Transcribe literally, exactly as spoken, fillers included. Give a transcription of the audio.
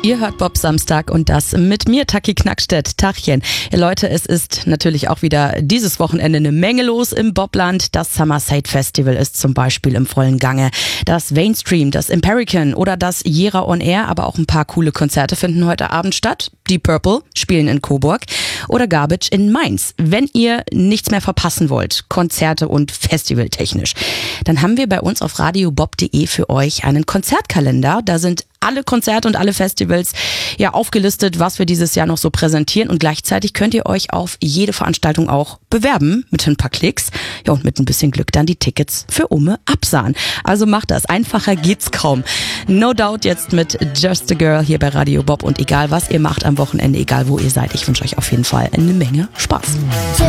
Ihr hört Bob Samstag und das mit mir, Taki Knackstedt. Tachchen. Ja, Leute, es ist natürlich auch wieder dieses Wochenende eine Menge los im Bobland. Das Summerside Festival ist zum Beispiel im vollen Gange. Das Mainstream, das Empirican oder das Jera on Air, aber auch ein paar coole Konzerte finden heute Abend statt. Deep Purple spielen in Coburg oder Garbage in Mainz. Wenn ihr nichts mehr verpassen wollt, Konzerte und festivaltechnisch, dann haben wir bei uns auf radio bob punkt de für euch einen Konzertkalender. Da sind alle Konzerte und alle Festivals ja aufgelistet, was wir dieses Jahr noch so präsentieren, und gleichzeitig könnt ihr euch auf jede Veranstaltung auch bewerben mit ein paar Klicks. Ja, und mit ein bisschen Glück dann die Tickets für Umme absahen. Also macht das, einfacher geht's kaum. No Doubt jetzt mit Just a Girl hier bei Radio Bob, und egal was ihr macht am Wochenende, egal wo ihr seid, ich wünsche euch auf jeden Fall eine Menge Spaß.